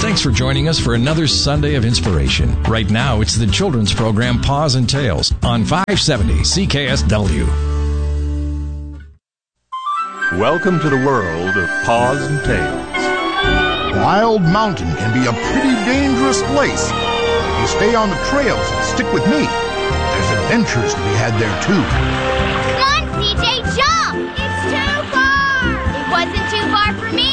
Thanks for joining us for another Sunday of inspiration. Right now, it's the children's program Paws and Tales on 570 CKSW. Welcome to the world of Paws and Tales. Wild Mountain can be a pretty dangerous place. If you stay on the trails and stick with me, there's adventures to be had there too. Come on, CJ, jump! It's too far! It wasn't too far for me!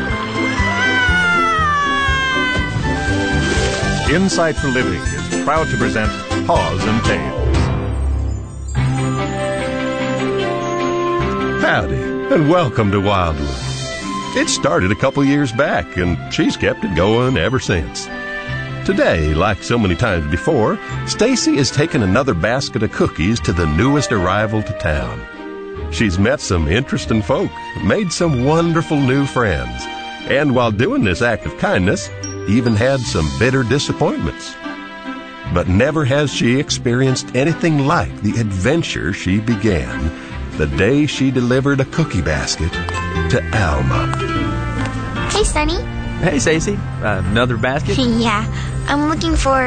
Insight for Living is proud to present Paws and Tales. Howdy, and welcome to Wildwood. It started a couple years back, and she's kept it going ever since. Today, like so many times before, Stacy has taken another basket of cookies to the newest arrival to town. She's met some interesting folk, made some wonderful new friends, and while doing this act of kindness, even had some bitter disappointments. But never has she experienced anything like the adventure she began the day she delivered a cookie basket to Alma. Hey, Sonny. Hey, Stacy. Another basket? Yeah, I'm looking for,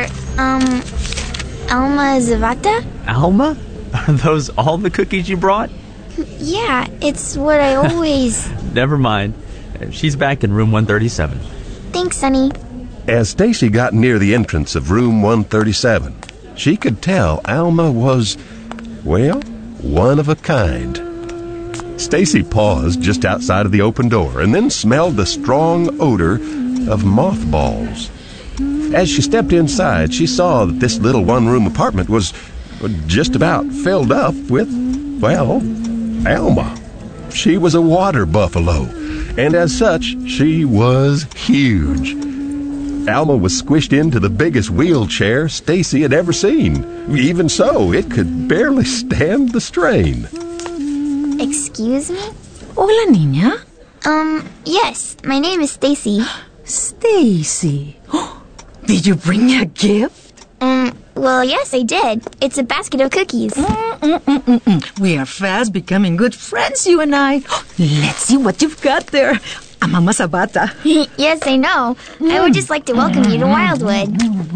Alma Zavata? Alma? Are those all the cookies you brought? Yeah, it's what I always... Never mind. She's back in room 137. Thanks, Sonny. As Stacy got near the entrance of room 137, she could tell Alma was, well, one of a kind. Stacy paused just outside of the open door and then smelled the strong odor of mothballs. As she stepped inside, she saw that this little one-room apartment was just about filled up with, well, Alma. She was a water buffalo, and as such, she was huge. Alma was squished into the biggest wheelchair Stacy had ever seen. Even so, it could barely stand the strain. Excuse me? Hola, niña. Yes, my name is Stacy. Stacy. Did you bring me a gift? Well, yes, I did. It's a basket of cookies. We are fast becoming good friends, you and I. Let's see what you've got there. Mama Sabata. Yes, I know. I would just like to welcome you to Wildwood.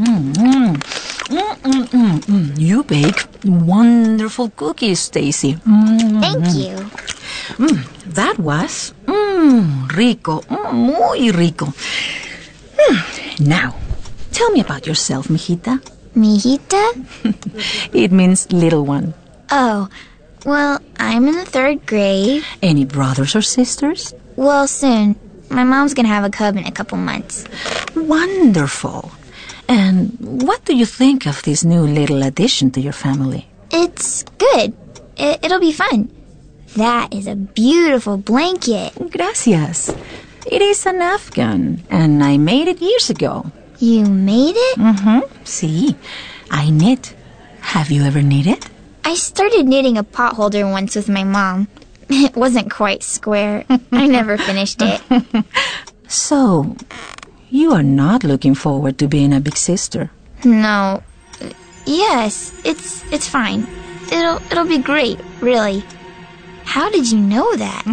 You bake wonderful cookies, Stacy. Thank you. That was rico, muy rico. Now, tell me about yourself, mijita. Mijita? It means little one. Oh, well, I'm in the 3rd grade. Any brothers or sisters? Well, soon. My mom's gonna have a cub in a couple months. Wonderful. And what do you think of this new little addition to your family? It's good. It'll be fun. That is a beautiful blanket. Gracias. It is an Afghan, and I made it years ago. You made it? See, I knit. Have you ever knitted? I started knitting a pot holder once with my mom. It wasn't quite square. I never finished it. So, you are not looking forward to being a big sister? No. Yes, it's fine. It'll be great, really. How did you know that?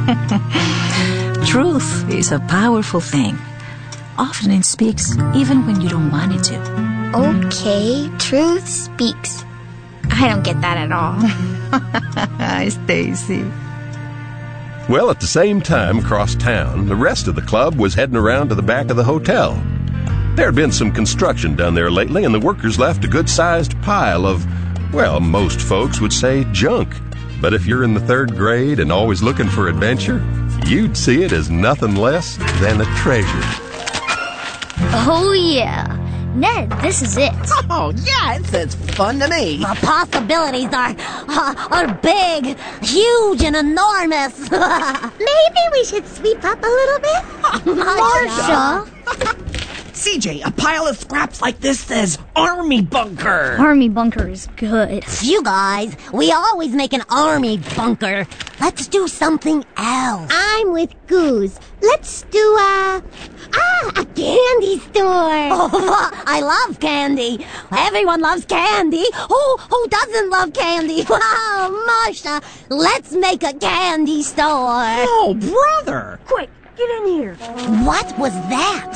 Truth is a powerful thing. Often it speaks even when you don't want it to. Okay, truth speaks. I don't get that at all. Stacy. Well, at the same time, across town, the rest of the club was heading around to the back of the hotel. There had been some construction done there lately, and the workers left a good-sized pile of, well, most folks would say junk. But if you're in the 3rd grade and always looking for adventure, you'd see it as nothing less than a treasure. Oh, yeah. Ned, this is it. Oh, yeah, it's fun to me. The possibilities are big, huge, and enormous. Maybe we should sweep up a little bit? Marsha. CJ, a pile of scraps like this says Army Bunker. Army Bunker is good. You guys, we always make an army bunker. Let's do something else. I'm with Goose. Let's do a candy store. Oh, I love candy. Everyone loves candy. Who doesn't love candy? Wow, Marsha, let's make a candy store. Oh, brother. Quick, get in here. What was that?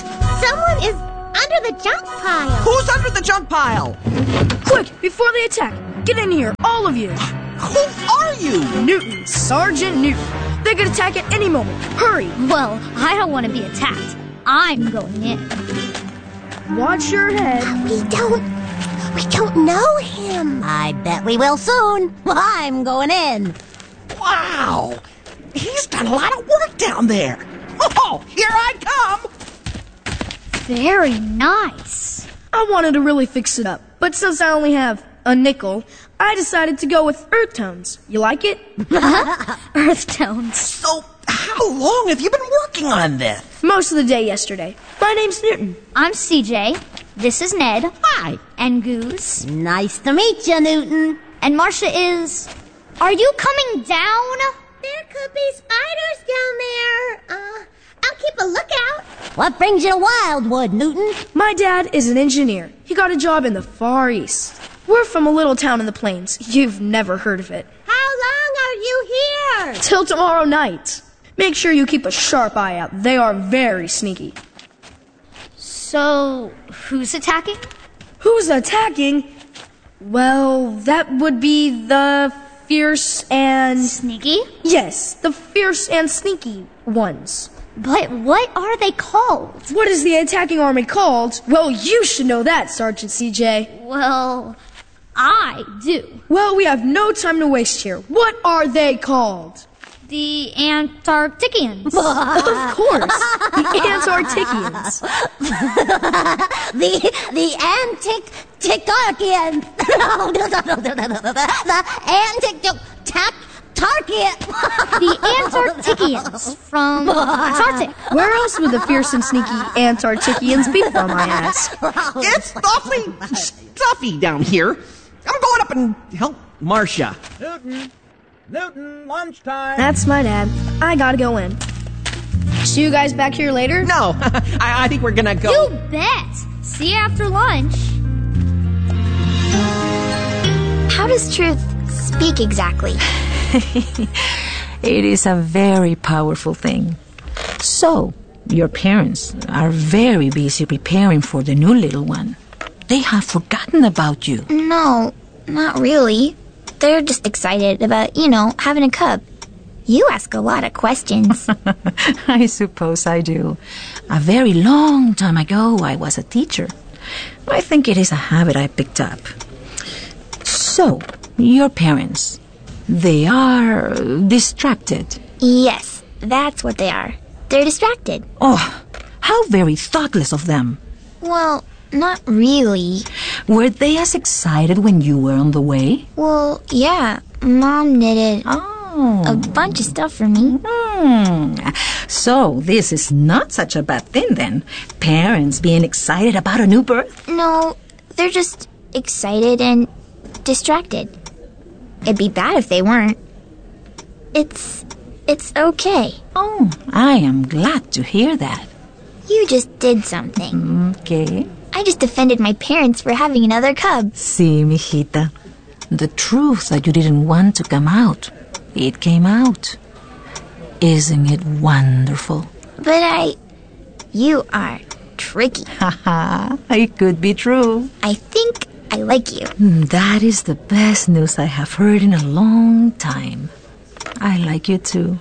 Someone is under the junk pile. Who's under the junk pile? Quick, before they attack, get in here, all of you. Who are you? Newton, Sergeant Newton. They could attack at any moment. Hurry. Well, I don't want to be attacked. I'm going in. Watch your head. We don't know him. I bet we will soon. I'm going in. Wow. He's done a lot of work down there. Oh, here I come. Very nice. I wanted to really fix it up, but since I only have a nickel, I decided to go with earth tones. You like it? Earth tones. So, how long have you been working on this? Most of the day yesterday. My name's Newton. I'm CJ. This is Ned. Hi. And Goose. Nice to meet you, Newton. And Marcia is... Are you coming down? There could be spiders down there. I'll keep a lookout. What brings you to Wildwood, Newton? My dad is an engineer. He got a job in the Far East. We're from a little town in the plains. You've never heard of it. How long are you here? Till tomorrow night. Make sure you keep a sharp eye out. They are very sneaky. So, who's attacking? Who's attacking? Well, that would be the fierce and... Sneaky? Yes, the fierce and sneaky ones. But what are they called? What is the attacking army called? Well, you should know that, Sergeant CJ. Well, I do. Well, we have no time to waste here. What are they called? The Antarcticans. Of course, the Antarcticans. the Antarcticans. The Antarcticans from Antarctic. Where else would the fierce and sneaky Antarcticans be from, I ask? It's awfully stuffy down here. I'm going up and help Marcia. Newton, lunchtime. That's my dad. I gotta go in. See you guys back here later? No, I think we're gonna go. You bet. See you after lunch. How does truth speak exactly? It is a very powerful thing. So, your parents are very busy preparing for the new little one. They have forgotten about you. No, not really. They're just excited about, having a cub. You ask a lot of questions. I suppose I do. A very long time ago, I was a teacher. I think it is a habit I picked up. So, your parents, they are distracted. Yes, that's what they are. They're distracted. Oh, how very thoughtless of them. Well, not really. Were they as excited when you were on the way? Well, yeah. Mom knitted a bunch of stuff for me. So this is not such a bad thing then. Parents being excited about a new birth? No, they're just excited and distracted. It'd be bad if they weren't. It's okay. Oh, I am glad to hear that. You just did something. Okay. I just defended my parents for having another cub. See, mijita, the truth that you didn't want to come out, it came out. Isn't it wonderful? But you are tricky. Haha, it could be true. I think I like you. That is the best news I have heard in a long time. I like you too.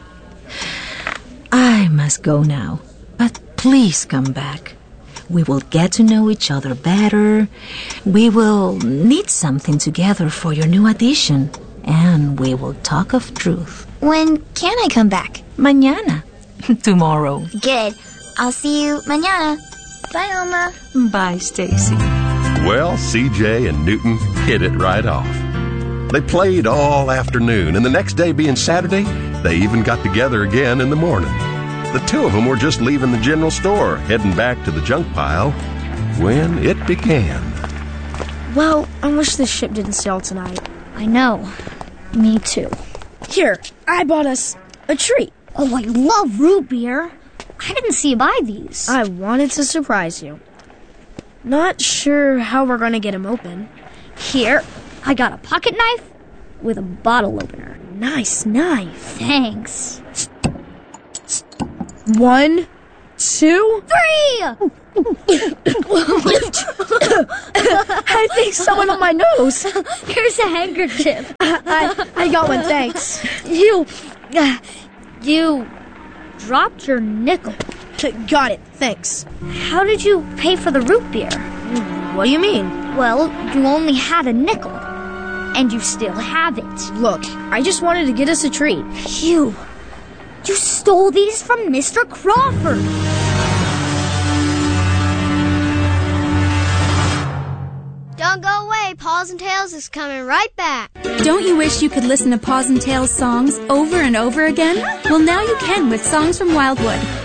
I must go now, but please come back. We will get to know each other better. We will knit something together for your new addition. And we will talk of truth. When can I come back? Mañana. Tomorrow. Good. I'll see you mañana. Bye, Oma. Bye, Stacy. Well, CJ and Newton hit it right off. They played all afternoon, and the next day being Saturday, they even got together again in the morning. The two of them were just leaving the general store, heading back to the junk pile, when it began. Well, I wish this ship didn't sail tonight. I know. Me too. Here, I bought us a treat. Oh, I love root beer. I didn't see you buy these. I wanted to surprise you. Not sure how we're going to get them open. Here, I got a pocket knife with a bottle opener. Nice knife. Thanks. 1, 2, 3! I think someone on my nose. Here's a handkerchief. I got one, thanks. You dropped your nickel. Got it, thanks. How did you pay for the root beer? What do you mean? Well, you only had a nickel. And you still have it. Look, I just wanted to get us a treat. You stole these from Mr. Crawford. Don't go away. Paws and Tales is coming right back. Don't you wish you could listen to Paws and Tales songs over and over again? Well, now you can with Songs from Wildwood.